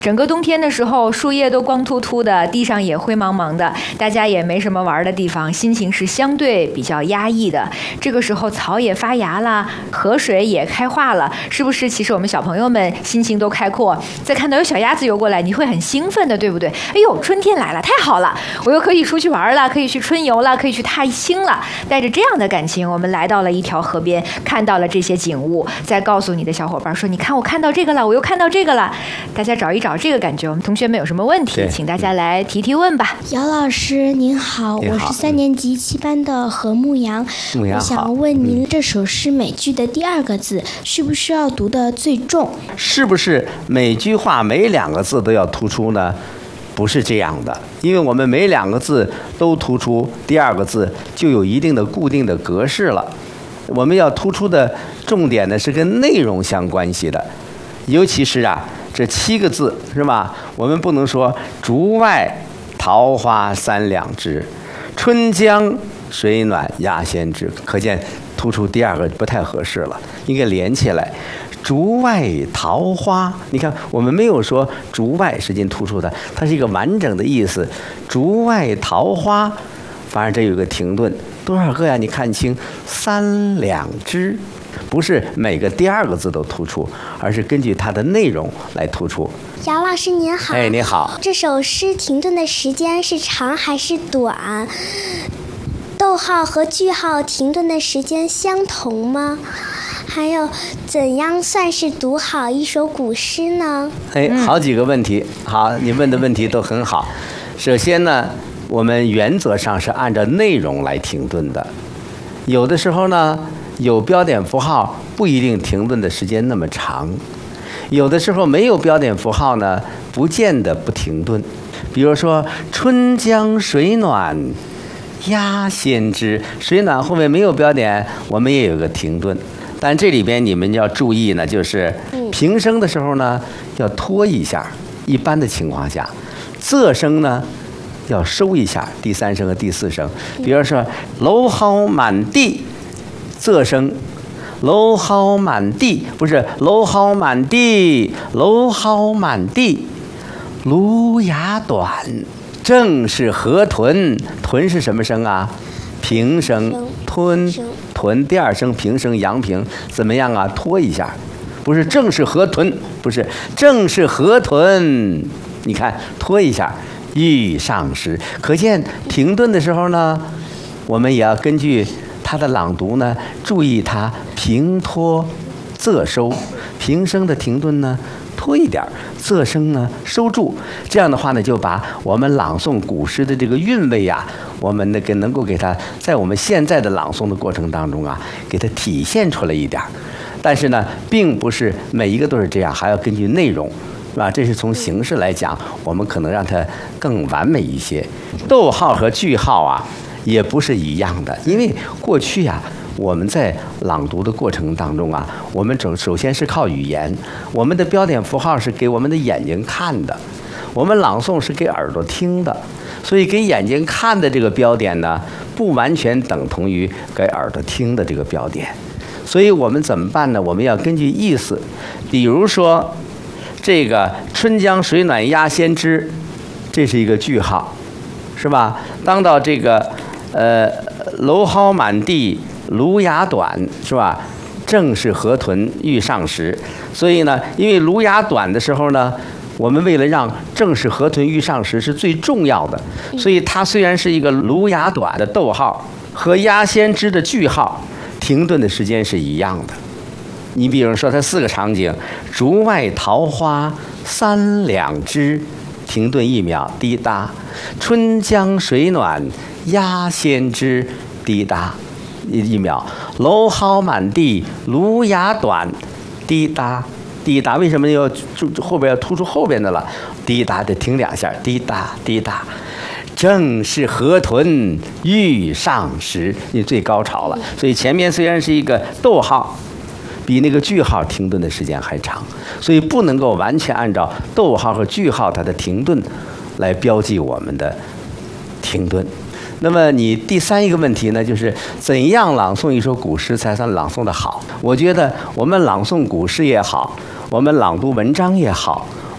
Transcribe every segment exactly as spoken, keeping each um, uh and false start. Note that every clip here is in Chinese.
整个冬天的时候，树叶都光秃秃的，地上也灰茫茫的，大家也没什么玩的地方，心情是相对比较压抑的。这个时候，草也发芽了，河水也开化了，是不是？其实我们小朋友们心情都开阔。再看到有小鸭子游过来，你会很兴奋的，对不对？哎呦，春天来了，太好了！我又可以出去玩了，可以去春游了，可以去踏青了。带着这样的感情，我们来到了一条河边，看到了这些景物，再告诉你的小伙伴说：“你看，我看到这个了，我又看到这个了。”大家找一找。这个感觉，我们同学们有什么问题，请大家来提提问吧。 姚老师您好， 您好， 我是三年级七班的何牧阳。 牧阳好， 我想问您，这首诗每句的第二个字需不需要读得最重？ 是不是每句话每两个字都要突出呢？不是这样的，因为我们每两个字都突出，第二个字就有一定的固定的格式了。我们要突出的重点呢是跟内容相关系的，尤其是啊。这七个字是吧？我们不能说竹外桃花三两枝，春江水暖鸭先知。可见突出第二个不太合适了，应该连起来。竹外桃花，你看我们没有说竹外是进突出的，它是一个完整的意思。竹外桃花，反而这有个停顿，多少个呀？你看清，三两枝。不是每个第二个字都突出，而是根据它的内容来突出。 姚老师您好。 哎，你好。 这首诗停顿的时间是长还是短？逗号和句号停顿的时间相同吗？还有，怎样算是读好一首古诗呢？ 哎，好几个问题。好，你问的问题都很好。首先呢，我们原则上是按照内容来停顿的，有的时候呢。有标点符号不一定停顿的时间那么长，有的时候没有标点符号呢，不见得不停顿。比如说春江水暖鸭先知，水暖后面没有标点，我们也有个停顿。但这里边你们要注意呢，就是平声的时候呢要拖一下，一般的情况下，仄声呢要收一下，第三声和第四声。比如说蒌蒿满地。仄声，蒌蒿满地，不是蒌蒿满地，蒌蒿满地，芦芽短，正是河豚。豚是什么声啊？平声，吞，豚第二声平声，阳平，怎么样啊？拖一下，不是正是河豚，不是正是河豚。你看拖一下，欲上时，可见停顿的时候呢，我们也要根据。它的朗读呢，注意它平拖仄收，平声的停顿呢拖一点，仄声呢收住。这样的话呢，就把我们朗诵古诗的这个韵味呀、啊，我们那个能够给它在我们现在的朗诵的过程当中啊，给它体现出来一点。但是呢，并不是每一个都是这样，还要根据内容，是吧？这是从形式来讲，我们可能让它更完美一些。逗号和句号啊。也不是一样的，因为过去呀、啊，我们在朗读的过程当中啊，我们首首先是靠语言，我们的标点符号是给我们的眼睛看的，我们朗诵是给耳朵听的，所以给眼睛看的这个标点呢，不完全等同于给耳朵听的这个标点，所以我们怎么办呢？我们要根据意思，比如说这个春江水暖鸭先知，这是一个句号，是吧？当到这个。呃，蒌蒿满地，芦芽短，是吧？正是河豚欲上时。所以呢，因为芦芽短的时候呢，我们为了让正是河豚欲上时是最重要的，所以它虽然是一个芦芽短的逗号，和鸭先知的句号停顿的时间是一样的。你比如说，它四个场景：竹外桃花三两枝，停顿一秒，滴答；春江水暖。鸭先知，滴答一秒；蒌蒿满地，芦芽短，滴答滴答。为什么要后边要突出后边的了？滴答得停两下，滴答滴答。正是河豚欲上时，你最高潮了。所以前面虽然是一个逗号，比那个句号停顿的时间还长，所以不能够完全按照逗号和句号它的停顿来标记我们的停顿。那么你第三一个问题呢，就是怎样朗诵一首古诗才算朗诵的好？我觉得我们朗诵古诗也好，我们朗读文章也好，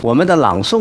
我们的朗诵